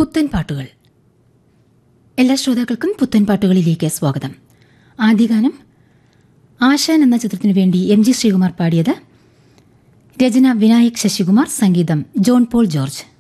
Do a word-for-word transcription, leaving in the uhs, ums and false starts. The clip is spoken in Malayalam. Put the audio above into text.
പുത്തൻ പാട്ടുകൾ. എല്ലാ ശ്രോതാക്കൾക്കും പുത്തൻ പാട്ടുകളിലേക്ക് സ്വാഗതം. ആദ്യ ഗാനം ആശാൻ എന്ന ചിത്രത്തിനു വേണ്ടി എം ജി ശ്രീകുമാർ പാടിയത്. രചന വിനായക് ശശികുമാർ, സംഗീതം ജോൺ പോൾ ജോർജ്.